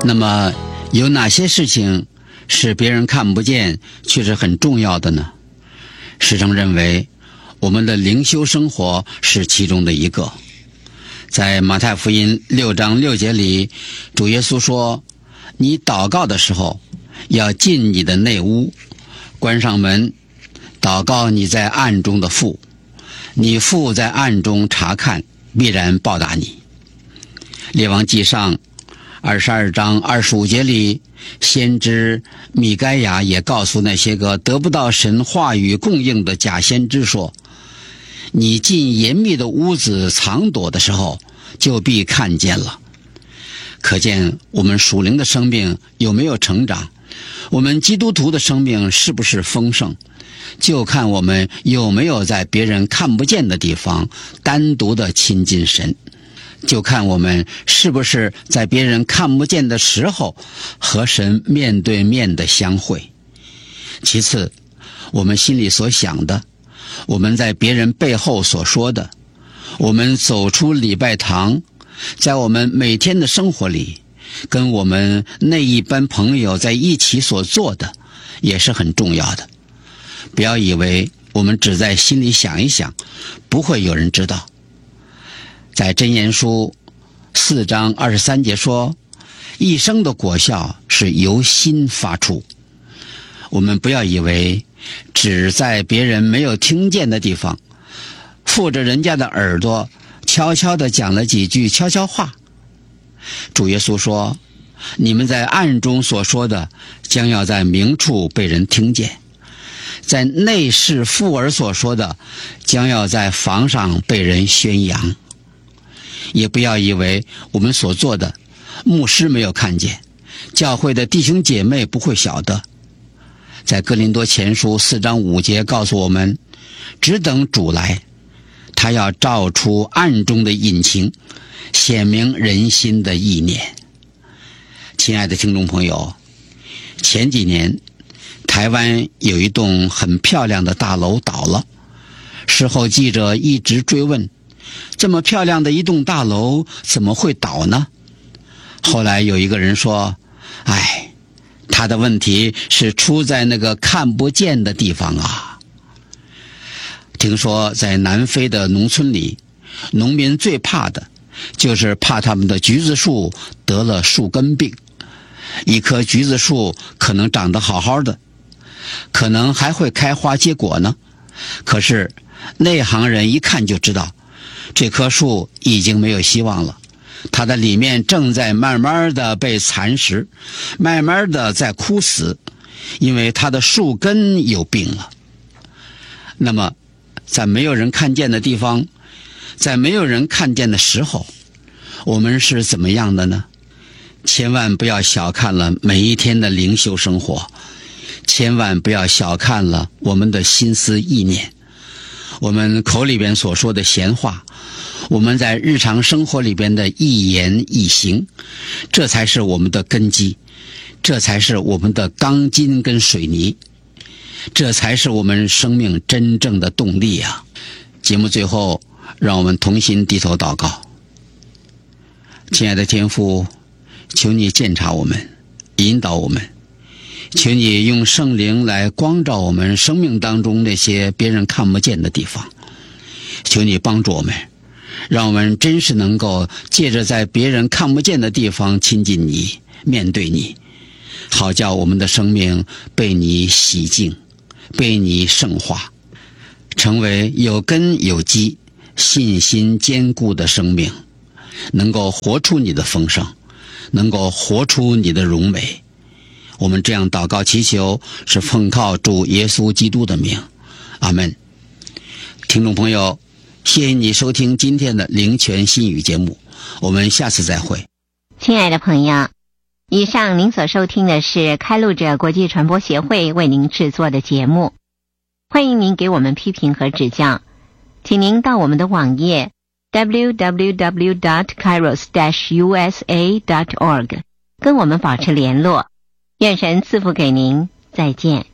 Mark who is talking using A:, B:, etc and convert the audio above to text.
A: 那么有哪些事情是别人看不见却是很重要的呢？师承认为我们的灵修生活是其中的一个。在马太福音6章6节里，主耶稣说，你祷告的时候要进你的内屋，关上门，祷告你在暗中的父，你父在暗中查看，必然报答你。列王纪上22章25节里，先知米该亚也告诉那些个得不到神话语供应的假先知说，你进严密的屋子藏躲的时候，就必看见了。可见我们属灵的生命有没有成长，我们基督徒的生命是不是丰盛，就看我们有没有在别人看不见的地方单独的亲近神，就看我们是不是在别人看不见的时候和神面对面的相会。其次，我们心里所想的，我们在别人背后所说的，我们走出礼拜堂，在我们每天的生活里跟我们那一班朋友在一起所做的也是很重要的。不要以为我们只在心里想一想，不会有人知道。在箴言书4章23节说，一生的果效是由心发出。我们不要以为只在别人没有听见的地方，附着人家的耳朵，悄悄地讲了几句悄悄话。主耶稣说，你们在暗中所说的，将要在明处被人听见；在内室附耳所说的，将要在房上被人宣扬。也不要以为我们所做的牧师没有看见，教会的弟兄姐妹不会晓得。在哥林多前书4章5节告诉我们，只等主来，他要照出暗中的隐情，显明人心的意念。亲爱的听众朋友，前几年台湾有一栋很漂亮的大楼倒了，事后记者一直追问，这么漂亮的一栋大楼怎么会倒呢？后来有一个人说，他的问题是出在那个看不见的地方啊。听说在南非的农村里，农民最怕的就是怕他们的橘子树得了树根病。一棵橘子树可能长得好好的，可能还会开花结果呢，可是内行人一看就知道，这棵树已经没有希望了，它的里面正在慢慢的被蚕食，慢慢的在枯死，因为它的树根有病了。那么在没有人看见的地方，在没有人看见的时候，我们是怎么样的呢？千万不要小看了每一天的灵修生活，千万不要小看了我们的心思意念，我们口里边所说的闲话，我们在日常生活里边的一言一行，这才是我们的根基，这才是我们的钢筋跟水泥，这才是我们生命真正的动力啊！节目最后，让我们同心低头祷告。亲爱的天父，求你鉴察我们，引导我们，求你用圣灵来光照我们生命当中那些别人看不见的地方，求你帮助我们，让我们真是能够借着在别人看不见的地方亲近你，面对你，好叫我们的生命被你洗净，被你圣化，成为有根有基、信心坚固的生命，能够活出你的丰盛，能够活出你的荣美。我们这样祷告祈求，是奉靠主耶稣基督的名，阿们。听众朋友，谢谢你收听今天的灵泉新语节目，我们下次再会。
B: 亲爱的朋友，以上您所收听的是开路者国际传播协会为您制作的节目，欢迎您给我们批评和指教，请您到我们的网页 www.kairos-usa.org 跟我们保持联络。愿神赐福给您，再见。